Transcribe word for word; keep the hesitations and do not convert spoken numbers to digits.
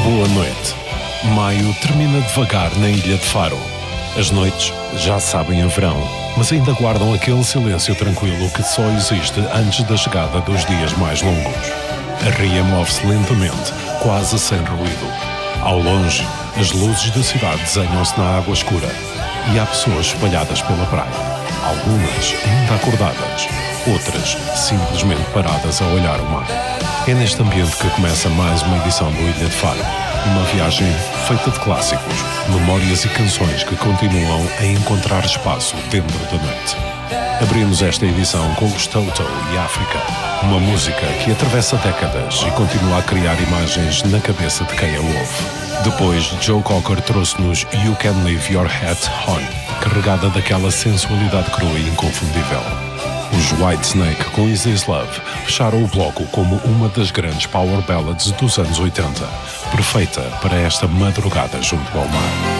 Boa noite. Maio termina devagar na ilha de Faro. As noites já sabem a verão, mas ainda guardam aquele silêncio tranquilo que só existe antes da chegada dos dias mais longos. A ria move-se lentamente, quase sem ruído. Ao longe, as luzes da cidade desenham-se na água escura e há pessoas espalhadas pela praia. Algumas ainda acordadas, outras simplesmente paradas a olhar o mar. É neste ambiente que começa mais uma edição do Ilha de Faro. Uma viagem feita de clássicos, memórias e canções que continuam a encontrar espaço dentro da noite. Abrimos esta edição com os Toto e África, uma música que atravessa décadas e continua a criar imagens na cabeça de quem a ouve. Depois, Joe Cocker trouxe-nos You Can Leave Your Hat On, carregada daquela sensualidade crua e inconfundível. Os Whitesnake com Is This Love fecharam o bloco como uma das grandes power ballads dos anos oitenta, perfeita para esta madrugada junto ao mar.